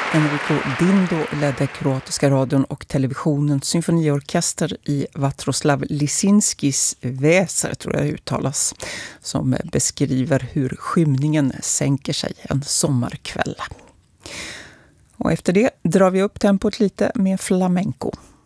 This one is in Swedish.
Enrico Dindo ledde kroatiska radion och televisionens symfoniorkester i Vatroslav Lisinskis Väser, tror jag uttalas, som beskriver hur skymningen sänker sig en sommarkväll. Och efter det drar vi upp tempot lite med flamenco.